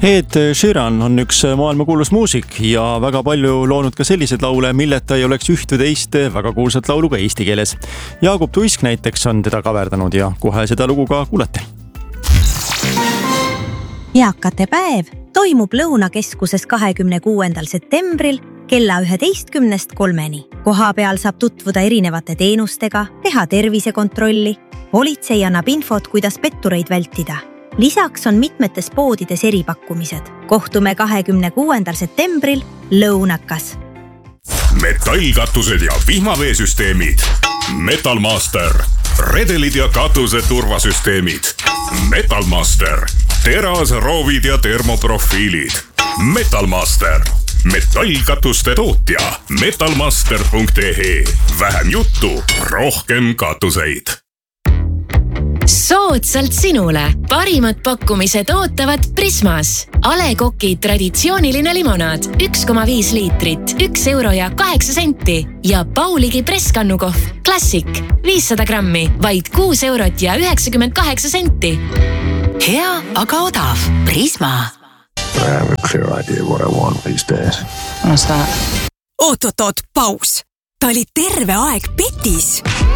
Ed Sheeran on üks maailmakuulus muusik ja väga palju loonud ka selliseid laule, milleta ei oleks üht või teist väga kuulsat laulu ka eesti keeles. Jaagup Tuisk näiteks on teda kaverdanud ja kohe seda lugu ka kuulete. Eakate päev toimub Lõunakeskuses 26. septembril kella 11:03. Koha peal saab tutvuda erinevate teenustega, teha tervisekontrolli. Politsei annab infot, kuidas pettureid vältida. Lisaks on mitmetes poodides eripakkumised. Kohtume 26. septembril Lõunakas. Metallkatused ja vihmaveesüsteemid. Metalmaster. Redelid ja katuse turvasüsteemid. Metalmaster. Terasroovid ja termoprofiilid. Metalmaster. Metallkatuste tootja. Metalmaster.ee. Vähem juttu, rohkem katuseid. Soodsalt sinule. Parimad pakkumised ootavad Prismas. A. Le Coq'i traditsiooniline limonaad 1,5 liitrit, 1 euro ja 8 senti. Ja Pauligi presskannukohv Classic 500 grammi, vaid 6 eurot ja 98 senti. Hea, aga odav. Prisma. I have a clear idea what I want these days. What's that? Oot, paus. Ta oli terve aeg petis.